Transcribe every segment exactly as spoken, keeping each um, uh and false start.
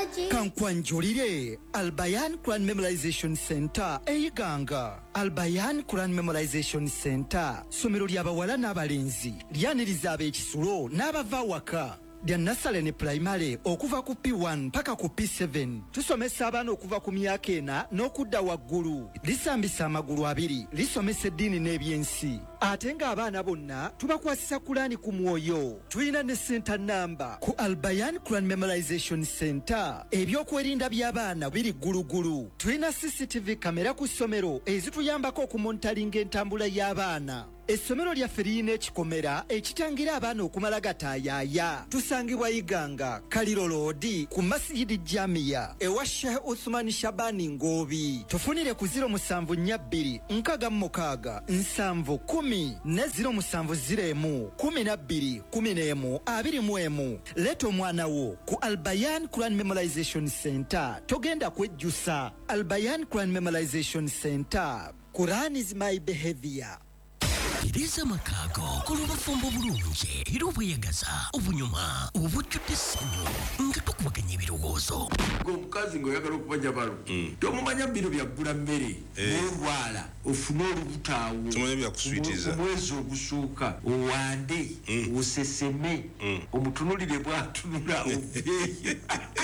Georgie. Kankwanjulire Albayan Quran Memorization Center eyiganga. Albayan Quran Memorization Center somero ly'abawala n'abalenzi lyaniriza ab'ekisulo n'abava waka. Lya nasale ne primary okuva ku P one paka ku P seven. Tusomesa abaana okuva ku myaka ena n'okudda waggulu. Lisambisa amagulu abiri, lisomesa eddiini n'ebyensi. Ate ng'abaana bonna tubakwasisa Kurani ku mwoyo. Tulina ne center number ku Albayan Quran Memorization Center. Ebyokwerinda by'abaana biri gulugulu. Tulina C C T V kamera ku ssomero ezituyambako okumonitalinga entambula y'abaana. Essomero lyaffe lirina ekikomera ekitangira abaana okumala gataayaaya. Tusangibwa Iganga, Kaliro Road, ku Masjidi Jamia, ewa Sheikh Uthman Shabani Ngobi. Tufunire ku ziro musanvu nnya bbiri, nkaga mukaaga, nsanvu kumi, ne ziro musanvu ziremu, kumi na bbiri, kumi n'emu, abiri mu emu. Leeta omwana wo ku Albayan Quran Memorization Center. Togenda kwejjusa. Albayan Quran Memorization Center. Quran is my behavior. Iriza makago kulubafumbo bulungi era obweyagaza obunyuma obujjudde essanyu nga tukubaganya ebirowoozo omukazi ng'oyagala okubanja balo tomumanya biro byaggula mmere n'olwala ofune olubutaawo omwezi ogusooka owande oseseme omutunulire bw'atunula oveeyo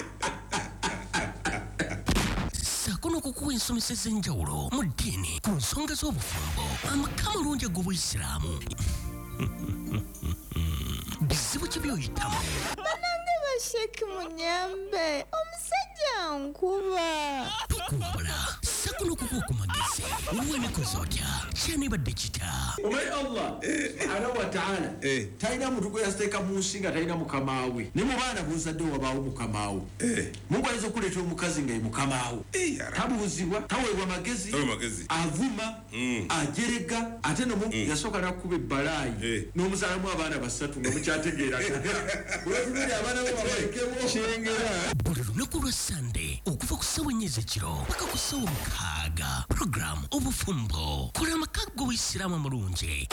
sakono kukuwa ensomesa ez'enjawulo mu ddiini ku nsonga z'obufumbo amaka amalungi ag'obuyisiraamu bizibu ki by'oyitamu banange basheki munyambe omusajja nkuba tukumbula sakono kukuwa ku magezi olw'emikozi otya kyanibadde kita omanyi Allah subhanahu wa ta'ala talina muntu gwe yasiteeka mu nsi nga talina mukamaawe ne mu baana b'ozadde wabaawo mukamaawe Mungu ayinza okuleeta omukazi nga ye mukamaawe tabuuzibwa taweebwa magezi avuma ajerega ate no Mungu yasooka n'akuba ebbalaayi n'omuzaalamu abaana basatu nga mukyategeera olwatulire abaana bo babalekebwo kyengera buli lunaku lwa Sande okuva ku ssawa ennya ez'ekiro paka ku ssawa mukaaga program obufumbo kola amaka g'obuyisiraamu amulungi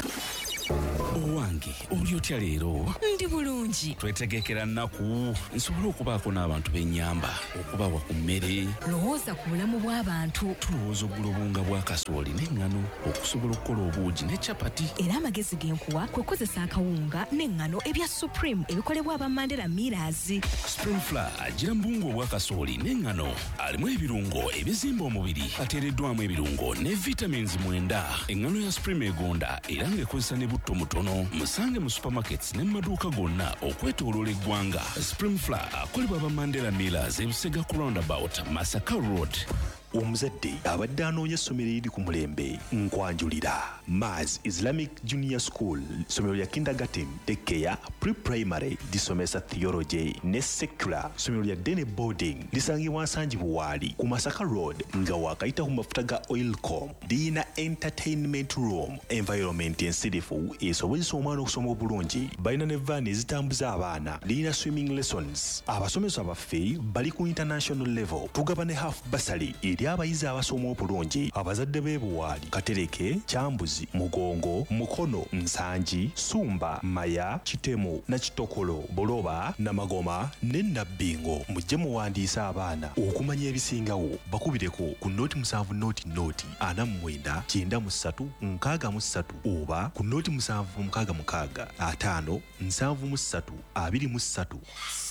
owange oli otya leero ndi bulungi twetegekera nnaku nsobola okubaako n'abantu b'ennyamba okubawa ku mmere lowooza ku bulamu bw'abantu tulowooza oggula obunga bwa kasooli n'eŋŋano okusobola okukola obuugi ne capati era amagezi genkuwa kwe kozesa akawunga n'eŋŋano ebya Supreme ebikolebwa aba Mandela Millers. Supreme Flour agira mu buwunga obwa kasooli n'eŋŋano alimu ebirungo ebizimba omubiri ateereddwamu ebirungo ne vitamins mwenda. Eŋŋano ya Supreme egonda era ng'ekozesa ne butto mutono. Musange mu supermarkets ne maduuka gonna okwetooloola eggwanga. Supreme Flour akolebwa aba Mandela Millers e Busega ku roundabout Masaka Road. Omuzadde abadde anoonya essomero eriri ku mulembe nkwanjulira Maz Islamic Junior School ssomero lya kindergarten daycare pre-primary lisomesa theology ne secular ssomero lya day boarding lisangibwa Nsangi Buwaali ku Masaka Road nga wakayita ku mafuta ga Oilcom. Lirina entertainment room environment ensirifu esobozesa omwana okusoma obulungi. Balina ne van ezitambuza abaana. Lirina swimming lessons. Abasomesa baffe bali ku international level. Tugaba ne half bursary eri abayizi abasoma obulungi. Abazadde b'e Buwaali, Katereke, Kyambuzi, Mugongo, Mukono, Nsangi, Sumba, Maya, Kitemu na Kitokolo, Boloba, Namagoma ne Nabbingo. Mujje muwandiisa abaana okumanya ebisingawo. Bakubireko ku noti musanvu noti noti ana mu mwenda kyenda mu ssatu nkaaga mu ssatu oba ku noti musanvu mukaaga mukaaga ataano nsanvu mu ssatu abiri mu ssatu.